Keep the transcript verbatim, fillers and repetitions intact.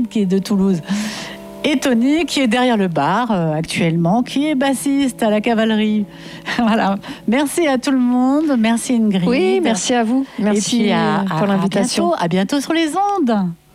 qui est de Toulouse. Et Tony, qui est derrière le bar euh, actuellement, qui est bassiste à la cavalerie. Voilà. Merci à tout le monde. Merci Ingrid. Oui, merci à vous. Merci Et puis à, pour à, l'invitation. À bientôt, à bientôt sur les ondes.